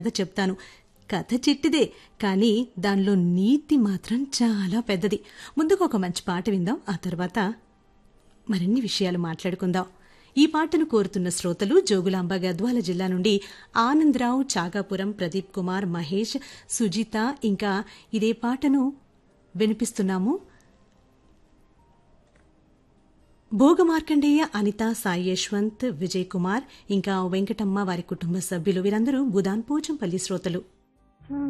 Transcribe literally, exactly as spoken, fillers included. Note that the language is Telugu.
కథ చెప్తాను. కథ చిట్టిదే, కానీ దానిలో నీతి మాత్రం చాలా పెద్దది. ముందుగా ఒక మంచి పాట విందాం, ఆ తర్వాత మరిన్ని విషయాలు మాట్లాడుకుందాం. ఈ పాటను కోరుతున్న శ్రోతలు జోగులాంబ గద్వాల జిల్లా నుండి ఆనందరావు, చాగాపురం, ప్రదీప్ కుమార్, మహేష్, సుజిత. ఇంకా ఇదే పాటను వినిపిస్తున్నాము భోగ మార్కండేయ, అనిత, సాయి యశ్వంత్, విజయ్ కుమార్, ఇంకా వెంకటమ్మ, వారి కుటుంబ సభ్యులు. వీరందరూ బుదాన్ పోచంపల్లి శ్రోతలు.